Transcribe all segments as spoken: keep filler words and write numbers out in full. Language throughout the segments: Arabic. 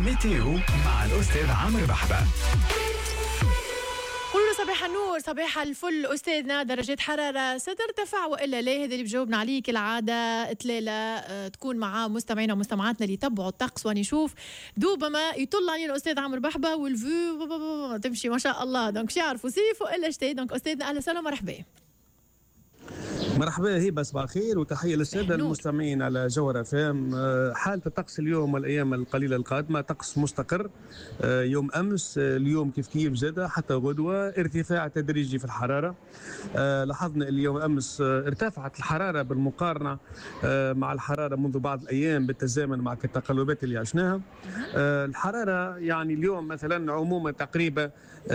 ميتيو مع الأستاذ عمرو بحبة. قولوا صباح النور، صباح الفل أستاذنا. درجات حرارة سترتفع وإلا لا؟ هذا اللي بجاوبنا عليه كالعادة تلالة. أه تكون مع مستمعينا ومستمعاتنا اللي يتبعوا الطقس ونشوف دوبما يطل علينا الأستاذ عمرو بحبة والفيو تمشي ما شاء الله. دونك شو يعرفوا صيف وإلا شتاء. دونك أستاذنا أهلا وسهلا مرحبا. مرحبا هبه، صباح الخير وتحيه للساده المستمعين على جوهر اف ام. حاله الطقس اليوم والايام القليله القادمه طقس مستقر. يوم امس اليوم كيف كيف زاد حتى غدوه ارتفاع تدريجي في الحراره. لاحظنا اليوم امس ارتفعت الحراره بالمقارنه مع الحراره منذ بعض الايام بالتزامن مع التقلبات اللي عشناها. الحراره يعني اليوم مثلا عموما تقريبا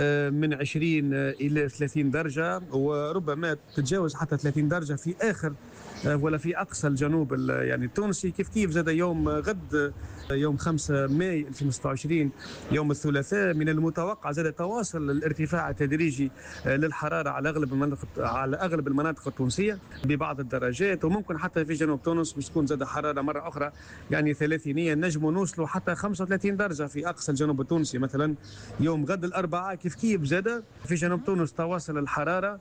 من عشرين الى ثلاثين درجه، وربما تتجاوز حتى ثلاثين درجه في اخر ولا في اقصى الجنوب يعني التونسي. كيف كيف زاد يوم غد يوم خمسة ماي ألفين وستة وعشرين يوم الثلاثاء من المتوقع زاد تواصل الارتفاع التدريجي للحراره على اغلب المناطق على اغلب المناطق التونسيه ببعض الدرجات، وممكن حتى في جنوب تونس باش تكون زاد حراره مره اخرى يعني ثلاثينيه، نجموا نوصلوا حتى خمسة وثلاثين درجه في اقصى الجنوب التونسي. مثلا يوم غد الاربعاء كيف كيف زاد في جنوب تونس تواصل الحراره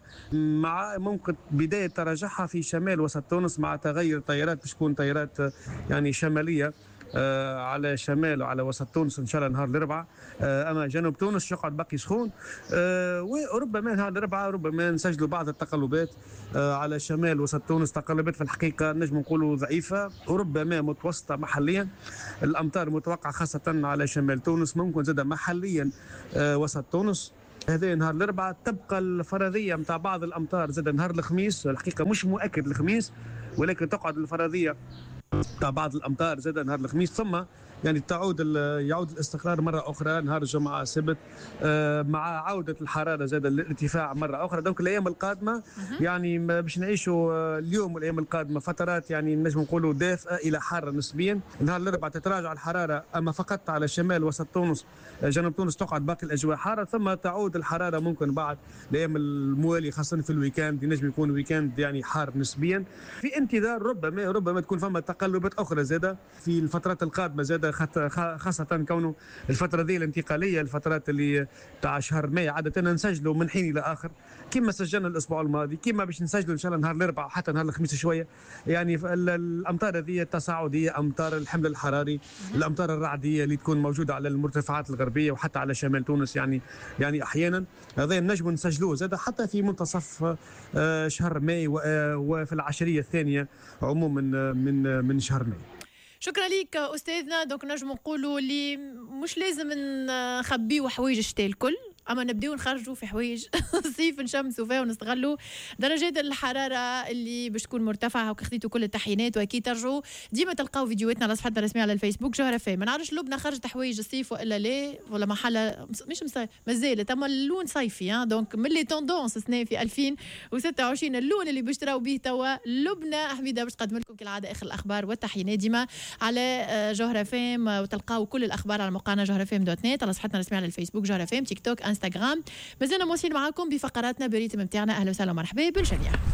مع ممكن بدايه تراجعها في شمال وسط تونس مع تغير التيارات باش تكون تيارات يعني شماليه آه على شمال وعلى وسط تونس ان شاء الله نهار الاربعاء. آه اما جنوب تونس يقعد باقي سخون. آه وربما نهار الاربعاء ربما نسجلوا بعض التقلبات آه على شمال وسط تونس، تقلبات في الحقيقه نجم نقولوا ضعيفه وربما متوسطه محليا. الامطار متوقعه خاصه على شمال تونس، ممكن زاد محليا آه وسط تونس. هذا نهار الاربعاء. تبقى الفرضيه نتاع بعض الامطار زاد نهار الخميس، الحقيقه مش مؤكد الخميس ولكن تقعد الفرضيه تاع بعض الامطار زاد نهار الخميس، ثم يعني تعود يعود الاستقرار مره اخرى نهار الجمعه السبت مع عوده الحراره زاد الارتفاع مره اخرى. دونك الايام القادمه يعني باش نعيشوا اليوم والايام القادمه فترات يعني نجم نقولوا دافئه الى حاره نسبيا. نهار الاربعاء تتراجع الحراره اما فقط على شمال وسط تونس، جنوب تونس تقعد باقي الاجواء حاره، ثم تعود الحراره ممكن بعد الايام المواليه خاصه في الويكاند ينجم يكون ويكاند يعني حار نسبيا، في انتظار ربما ربما تكون فما تقلبات اخرى زاده في الفترات القادمه زاده، خاصه كونه الفتره ذي الانتقاليه الفترات اللي تاع شهر ماي عاده نسجلوا من حين الى اخر كما سجلنا الاسبوع الماضي، كما باش نسجلوا ان شاء الله نهار الاربعاء حتى نهار الخميس شويه. يعني الامطار هذه التصاعديه، امطار الحمل الحراري، الامطار الرعديه اللي تكون موجوده على المرتفعات الغربيه وحتى على شمال تونس يعني يعني احيانا هذا نجم نسجلوه زاد حتى في منتصف شهر ماي وفي العشريه الثانيه عموما من من شهر ماي. شكرا ليك أستاذنا. دونك نجم نقولوا اللي مش لازم نخبيوا حوايج الشتاء الكل، اما نبداو نخرجوا في حوايج صيف نشمسوا فيها ونستغلوا درجات الحراره اللي باش تكون مرتفعه. وكخذيتوا كل التحيينات، واكيد ترجعوا ديما تلقاو فيديوهاتنا على صفحتنا الرسميه على الفيسبوك جوهر اف ام. ما نعرفش لبنى خرجت حوايج الصيف والا لا، ولا محل مش مصيف مازالت، اما اللون صيفي. ها دونك من لي توندونس السنه في ألفين وستة وعشرين اللون اللي باش تراو به توا لبنى حميده باش تقدم لكم كالعاده اخر الاخبار والتحيينات ديما على جوهر اف ام. وتلقاو كل الاخبار على موقعنا جوهر اف ام دوت نت، على صفحتنا الرسميه على الفيسبوك جوهر اف ام، تيك توك، انستغرام. مازلنا مواصلين معاكم بفقراتنا بريتم متاعنا. اهلا وسهلا ومرحبا بالجميع.